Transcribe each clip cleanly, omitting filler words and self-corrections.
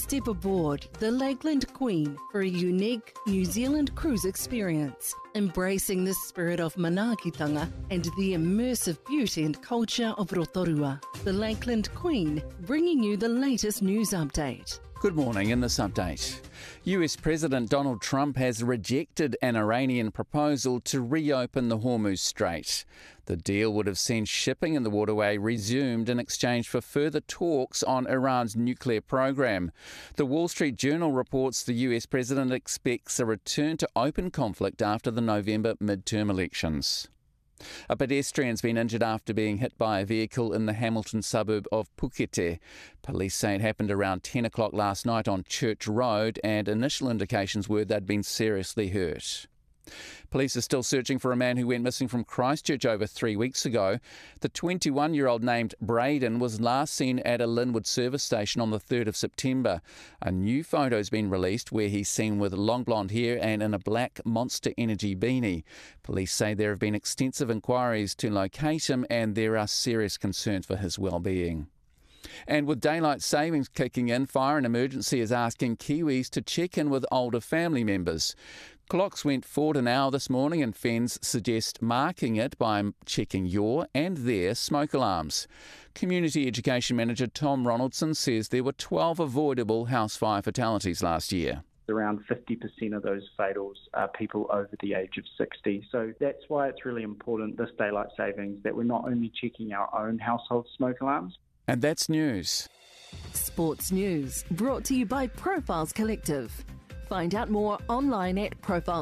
Step aboard the Lakeland Queen for a unique New Zealand cruise experience, embracing the spirit of manaakitanga and the immersive beauty and culture of Rotorua. The Lakeland Queen, bringing you the latest news update. Good morning. In this update, US President Donald Trump has rejected an Iranian proposal to reopen the Hormuz Strait. The deal would have seen shipping in the waterway resumed in exchange for further talks on Iran's nuclear program. The Wall Street Journal reports the US President expects a return to open conflict after the November midterm elections. A pedestrian's been injured after being hit by a vehicle in the Hamilton suburb of Pukete. Police say it happened around 10 o'clock last night on Church Road, and initial indications were they'd been seriously hurt. Police are still searching for a man who went missing from Christchurch over 3 weeks ago. The 21-year-old named Braden was last seen at a Linwood service station on the 3rd of September. A new photo has been released where he's seen with long blonde hair and in a black Monster Energy beanie. Police say there have been extensive inquiries to locate him and there are serious concerns for his well-being. And with daylight savings kicking in, Fire and Emergency is asking Kiwis to check in with older family members. Clocks went forward an hour this morning and Fens suggest marking it by checking your and their smoke alarms. Community Education Manager Tom Ronaldson says there were 12 avoidable house fire fatalities last year. Around 50% of those fatals are people over the age of 60. So that's why it's really important, this daylight savings, that we're not only checking our own household smoke alarms. And that's news. Sports news brought to you by Profiles Collective. Find out more online at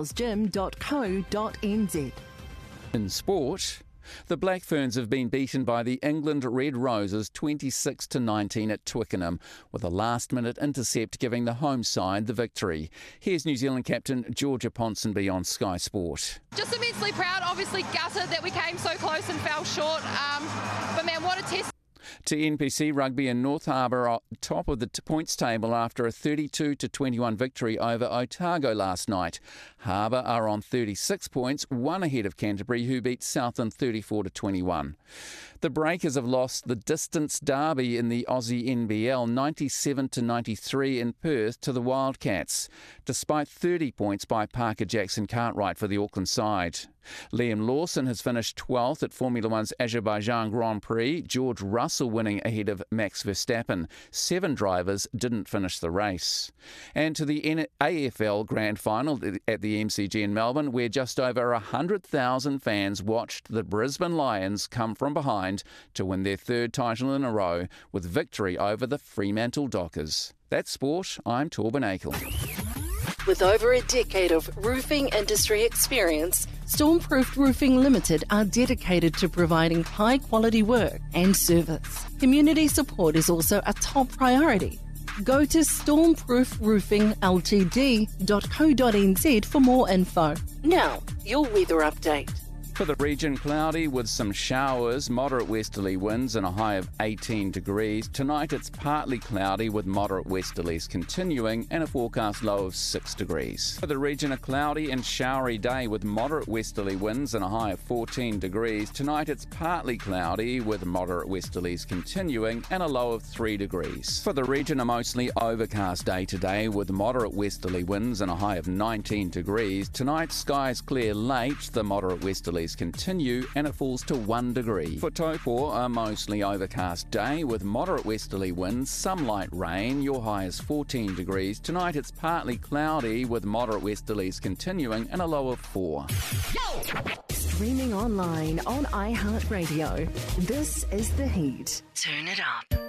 profilesgym.co.nz. In sport, the Black Ferns have been beaten by the England Red Roses 26-19 at Twickenham, with a last-minute intercept giving the home side the victory. Here's New Zealand captain Georgia Ponsonby on Sky Sport. Just immensely proud, obviously gutted that we came so close and fell short, but man, what a test. To NPC Rugby and North Harbour are top of the points table after a 32-21 victory over Otago last night. Harbour are on 36 points, one ahead of Canterbury, who beat Southland 34-21. The Breakers have lost the distance derby in the Aussie NBL 97-93 in Perth to the Wildcats, despite 30 points by Parker Jackson Cartwright for the Auckland side. Liam Lawson has finished 12th at Formula One's Azerbaijan Grand Prix, George Russell winning ahead of Max Verstappen. 7 drivers didn't finish the race. And to the AFL Grand Final at the MCG in Melbourne, where just over 100,000 fans watched the Brisbane Lions come from behind to win their 3rd title in a row with victory over the Fremantle Dockers. That's sport. I'm Torben Akel. With over a decade of roofing industry experience, Stormproof Roofing Limited are dedicated to providing high-quality work and service. Community support is also a top priority. Go to stormproofroofingltd.co.nz for more info. Now, your weather update. For the region, cloudy with some showers, moderate westerly winds and a high of 18 degrees. Tonight it's partly cloudy with moderate westerlies continuing and a forecast low of 6 degrees. For the region, a cloudy and showery day with moderate westerly winds and a high of 14 degrees. Tonight it's partly cloudy with moderate westerlies continuing and a low of 3 degrees. For the region, a mostly overcast day today with moderate westerly winds and a high of 19 degrees. Tonight skies clear late, the moderate westerlies continue and it falls to 1 degree. For Taupo, a mostly overcast day with moderate westerly winds, some light rain. Your high is 14 degrees. Tonight it's partly cloudy with moderate westerlies continuing and a low of 4. Streaming online on iHeartRadio. This is The Heat. Turn it up.